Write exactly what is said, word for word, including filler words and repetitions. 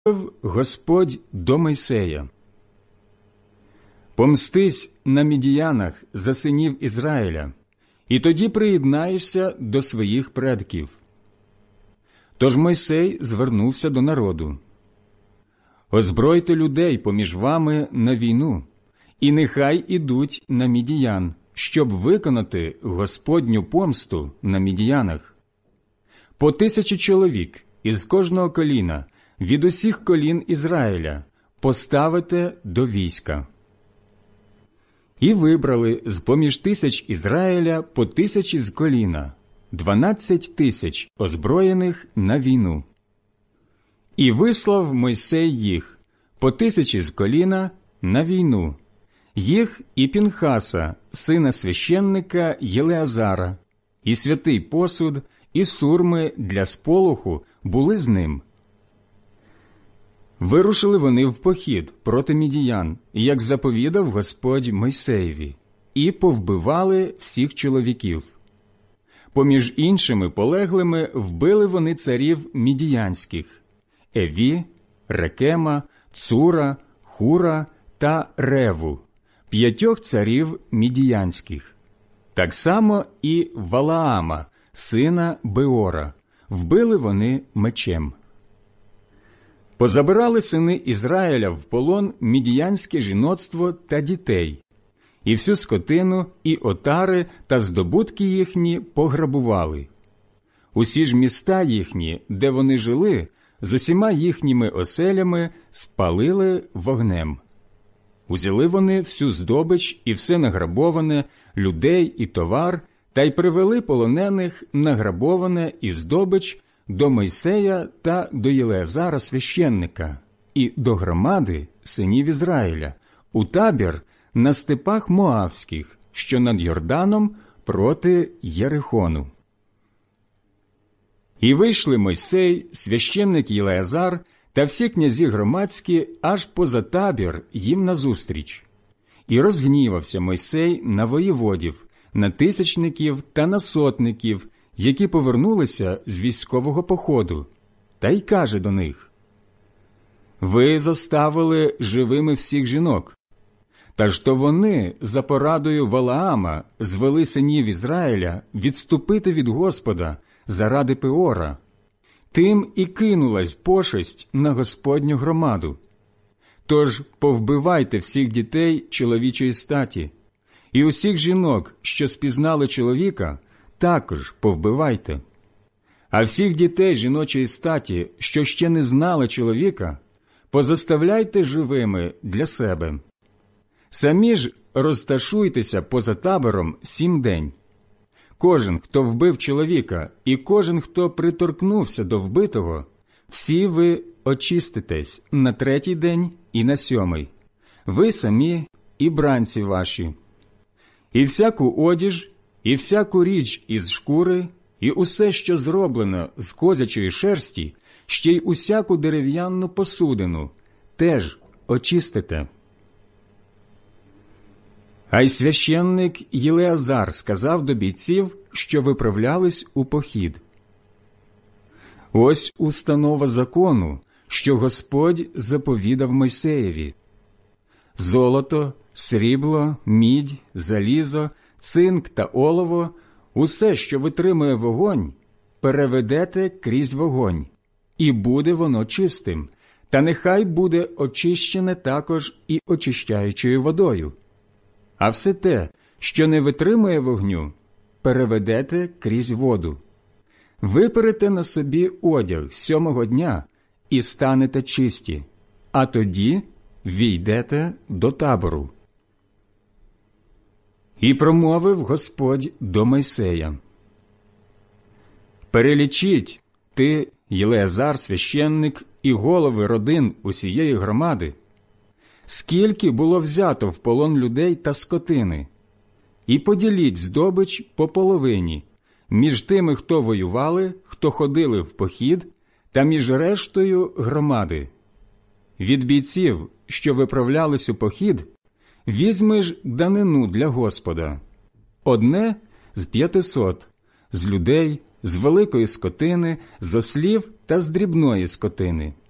Господь до Мойсея: «Помстись на мідіянах за синів Ізраїля, і тоді приєднаєшся до своїх предків». Тож Мойсей звернувся до народу: «Озбройте людей поміж вами на війну, і нехай ідуть на мідіян, щоб виконати Господню помсту на мідіянах. По тисячі чоловік із кожного коліна, від усіх колін Ізраїля, поставите до війська». І вибрали з-поміж тисяч Ізраїля по тисячі з коліна, дванадцять тисяч озброєних на війну. І вислав Мойсей їх по тисячі з коліна на війну, їх і Пінхаса, сина священника Єлеазара, і святий посуд, і сурми для сполоху були з ним. Вирушили вони в похід проти мідіян, як заповідав Господь Мойсеєві, і повбивали всіх чоловіків. Поміж іншими полеглими вбили вони царів мідіянських – Еві, Рекема, Цура, Хура та Реву, п'ятьох царів мідіянських. Так само і Валаама, сина Беора, вбили вони мечем. Позабирали сини Ізраїля в полон мідіянське жіноцтво та дітей, і всю скотину, і отари та здобутки їхні пограбували. Усі ж міста їхні, де вони жили, з усіма їхніми оселями спалили вогнем. Узяли вони всю здобич і все награбоване, людей і товар, та й привели полонених награбоване і здобич до Мойсея та до Єлеазара священника і до громади синів Ізраїля у табір на степах Моавських, що над Йорданом проти Єрихону. І вийшли Мойсей, священник Єлеазар та всі князі громадські аж поза табір їм назустріч. І розгнівався Мойсей на воєводів, на тисячників та на сотників, які повернулися з військового походу, та й каже до них: «Ви зоставили живими всіх жінок. Та ж то вони за порадою Валаама звели синів Ізраїля відступити від Господа заради Пеора. Тим і кинулась пошесть на Господню громаду. Тож повбивайте всіх дітей чоловічої статі, і усіх жінок, що спізнали чоловіка, також повбивайте. А всіх дітей жіночої статі, що ще не знали чоловіка, позоставляйте живими для себе. Самі ж розташуйтеся поза табором сім день. Кожен, хто вбив чоловіка, і кожен, хто приторкнувся до вбитого, всі ви очиститесь на третій день і на сьомий, ви самі і бранці ваші. І всяку одіж, і всяку річ із шкури, і усе, що зроблено з козячої шерсті, ще й усяку дерев'яну посудину, теж очистите». А й священник Єлеазар сказав до бійців, що виправлялись у похід: «Ось установа закону, що Господь заповідав Мойсеєві. Золото, срібло, мідь, залізо, цинк та олово, усе, що витримує вогонь, переведете крізь вогонь, і буде воно чистим, та нехай буде очищене також і очищаючою водою. А все те, що не витримує вогню, переведете крізь воду. Виперете на собі одяг сьомого дня і станете чисті, а тоді війдете до табору». І промовив Господь до Мойсея: «Перелічіть ти, Єлеазар священник, і голови родин усієї громади, скільки було взято в полон людей та скотини, і поділіть здобич по половині між тими, хто воювали, хто ходили в похід, та між рештою громади. Від бійців, що виправлялись у похід, візьмеш данину для Господа, одне з п'ятисот, з людей, з великої скотини, з ослів та з дрібної скотини.